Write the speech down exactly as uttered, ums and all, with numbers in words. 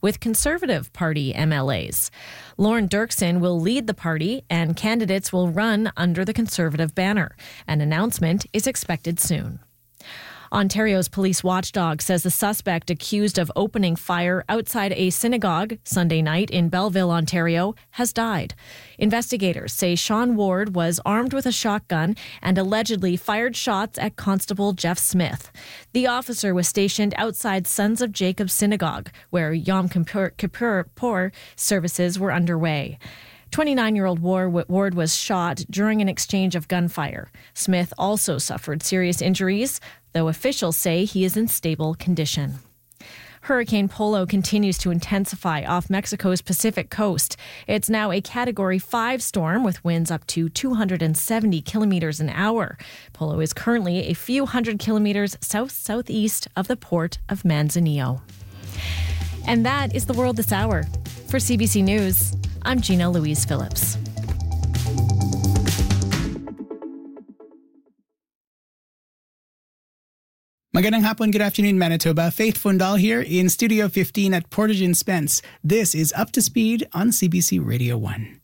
with Conservative Party M L As. Lorne Dirksen will lead the party, and candidates will run under the Conservative banner. An announcement is expected soon. Ontario's police watchdog says the suspect accused of opening fire outside a synagogue Sunday night in Belleville, Ontario, has died. Investigators say Sean Ward was armed with a shotgun and allegedly fired shots at Constable Jeff Smith. The officer was stationed outside Sons of Jacob Synagogue, where Yom Kippur services were underway. twenty-nine-year-old Ward was shot during an exchange of gunfire. Smith also suffered serious injuries, though officials say he is in stable condition. Hurricane Polo continues to intensify off Mexico's Pacific coast. It's now a Category five storm with winds up to two hundred seventy kilometers an hour. Polo is currently a few hundred kilometers south-southeast of the port of Manzanillo. And that is the world this hour. For C B C News, I'm Gina Louise Phillips. Magandang hapon, good afternoon, Manitoba. Faith Fundal here in Studio fifteen at Portage and Spence. This is Up to Speed on C B C Radio one.